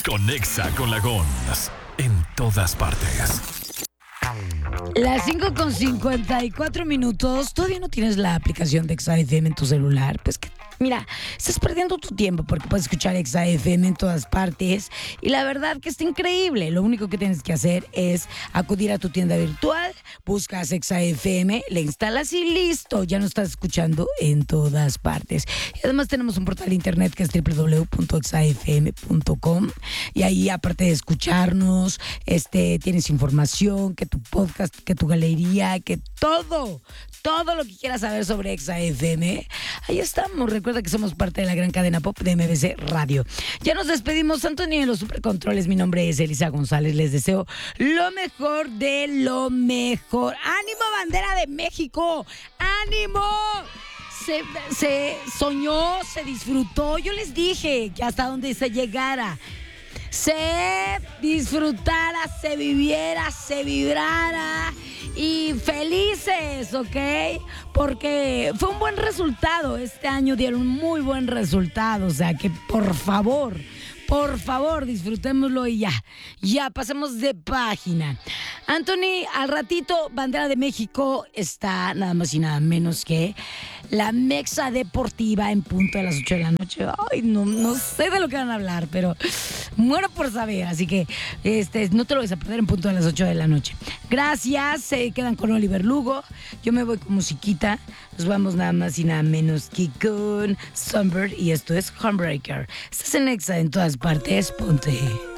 con Exa con la Gons. En todas partes. Las 5:54. ¿Todavía no tienes la aplicación de Exa FM en tu celular? Pues que, mira, estás perdiendo tu tiempo porque puedes escuchar Exa FM en todas partes. Y la verdad que está increíble. Lo único que tienes que hacer es acudir a tu tienda virtual, buscas Exa FM, le instalas y listo. Ya nos estás escuchando en todas partes. Y además tenemos un portal de internet que es www.exafm.com. Y ahí, aparte de escucharnos, tienes información, que tu podcast, que tu galería, que todo lo que quieras saber sobre Exa FM. Ahí estamos. Recuerda que somos parte de la gran cadena pop de MBC Radio. Ya nos despedimos, Antonio, en los supercontroles. Mi nombre es Elisa González. Les deseo lo mejor de lo mejor. ¡Ánimo, bandera de México! ¡Ánimo! Se soñó, se disfrutó. Yo les dije que hasta donde se llegara, se disfrutara, se viviera, se vibrara y felices, ¿ok? Porque fue un buen resultado. Este año dieron un muy buen resultado. O sea que por favor, disfrutémoslo y ya pasemos de página. Anthony, al ratito, Bandera de México está nada más y nada menos que la Mexa Deportiva en punto de las 8 de la noche. Ay, no sé de lo que van a hablar, pero muero por saber. Así que no te lo vas a perder en punto de las 8 de la noche. Gracias, se quedan con Oliver Lugo. Yo me voy con musiquita. Nos vamos nada más y nada menos que con Sunbird y esto es Homebreaker. Estás en Exa en todas partes, ponte.